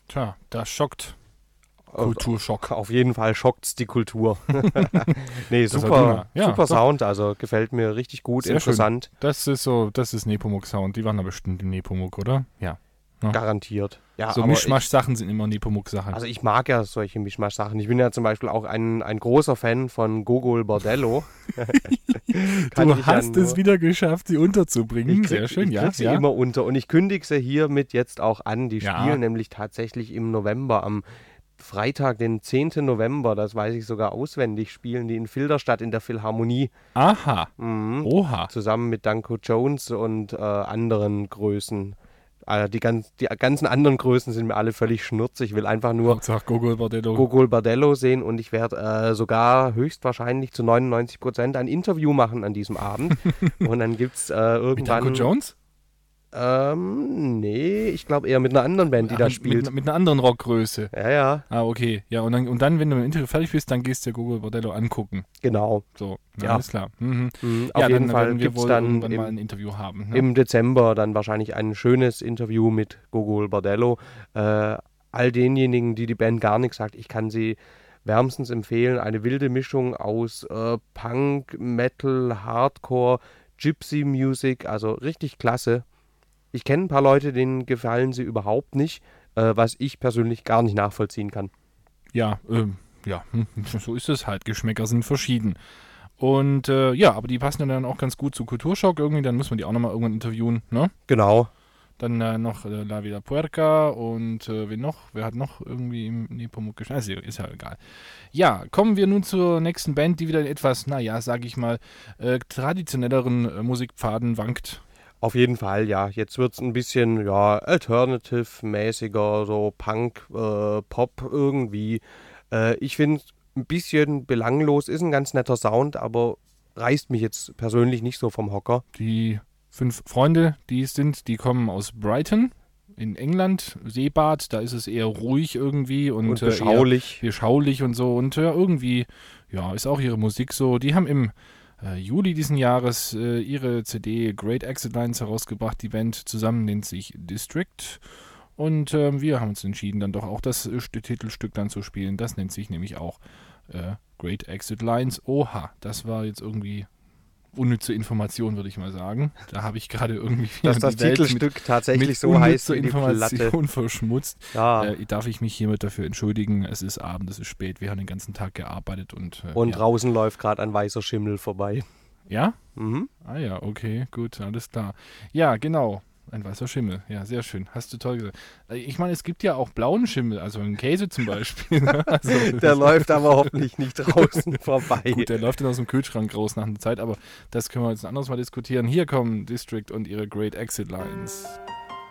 Tja, das schockt. Kulturschock. Auf jeden Fall schockt's die Kultur. Nee, Das war super, prima. Ja, super doch. Sound, also gefällt mir richtig gut, Sehr interessant, Das ist Nepomuk-Sound. Die waren da bestimmt im Nepomuk, oder? Ja. garantiert. Ja, So aber Mischmasch-Sachen sind immer Nepomuk-Sachen. also ich mag ja solche Mischmasch-Sachen. Ich bin ja zum Beispiel auch ein großer Fan von Gogol Bordello. Kann Du ich ja hast nur- es wieder geschafft, sie unterzubringen. Sehr schön, ich ja. krieg sie ja. immer unter und ich kündige sie hiermit jetzt auch an. Die Ja. spielen nämlich tatsächlich im November, am Freitag, den 10. November, das weiß ich sogar auswendig, spielen die in Filderstadt in der Philharmonie. Aha. Mhm. Oha. Zusammen mit Danko Jones und anderen Größen. Die ganzen anderen Größen sind mir alle völlig schnurz. Ich will einfach nur Hauptsache Gogol Bordello. Gogol Bordello sehen und ich werde sogar höchstwahrscheinlich zu 99% ein Interview machen an diesem Abend. Und dann gibt es Mit Danko irgendwann. Jones? Nee, ich glaube eher mit einer anderen Band, die da spielt. Mit einer anderen Rockgröße. Ja, ja, Ah, okay. Ja, und dann, wenn du mit dem Interview fertig bist, dann gehst du Gogol Bordello angucken. genau. So, Ja. alles klar. Mhm. Auf Ja, jeden dann Fall werden wir gibt es wohl dann irgendwann mal ein Interview haben. Ne? im Dezember dann wahrscheinlich ein schönes Interview mit Gogol Bordello. All denjenigen, die Band gar nichts sagt, ich kann sie wärmstens empfehlen. Eine wilde Mischung aus Punk, Metal, Hardcore, Gypsy Music, also richtig klasse. Ich kenne ein paar Leute, denen gefallen sie überhaupt nicht, was ich persönlich gar nicht nachvollziehen kann. Ja, so ist es halt. Geschmäcker sind verschieden. Und ja, aber die passen dann auch ganz gut zu Kulturschock irgendwie. Dann müssen wir die auch nochmal irgendwann interviewen, ne? Genau. Dann noch La Vida Puerca und wen noch? Wer hat noch irgendwie im Nepomuk gespielt? Also, ist ja egal. Ja, kommen wir nun zur nächsten Band, die wieder in etwas, naja, sage ich mal, traditionelleren Musikpfaden wankt. Auf jeden Fall, ja. Jetzt wird es ein bisschen, ja, Alternative-mäßiger, so Punk, Pop irgendwie. Ich finde ein bisschen belanglos, ist ein ganz netter Sound, aber reißt mich jetzt persönlich nicht so vom Hocker. Die 5 Freunde, die es sind, die kommen aus Brighton in England, Seebad, da ist es eher ruhig irgendwie und beschaulich. eher beschaulich und so und irgendwie, ja, ist auch ihre Musik so. Die haben im Juli diesen Jahres ihre CD Great Exit Lines herausgebracht. Die Band zusammen nennt sich District und wir haben uns entschieden, dann doch auch das Titelstück dann zu spielen. Das nennt sich nämlich auch Great Exit Lines. Oha, das war jetzt irgendwie unnütze Information, würde ich mal sagen. Da habe ich gerade irgendwie Dass das die Welt Titelstück tatsächlich mit so heißt wie die Information Platte. verschmutzt. Ja. Darf ich mich hiermit dafür entschuldigen. Es ist Abend, es ist spät. Wir haben den ganzen Tag gearbeitet und Und ja. draußen läuft gerade ein weißer Schimmel vorbei. Ja? Mhm. Ah ja, okay, gut, alles klar. Ja, genau. Ein weißer Schimmel. Ja, sehr schön. Hast du toll gesagt. Ich meine, es gibt ja auch blauen Schimmel, also einen Käse zum Beispiel. Ne? Also, Der läuft aber hoffentlich nicht draußen vorbei. gut, der läuft dann aus dem Kühlschrank raus nach einer Zeit, aber das können wir jetzt ein anderes Mal diskutieren. Hier kommen District und ihre Great Exit Lines.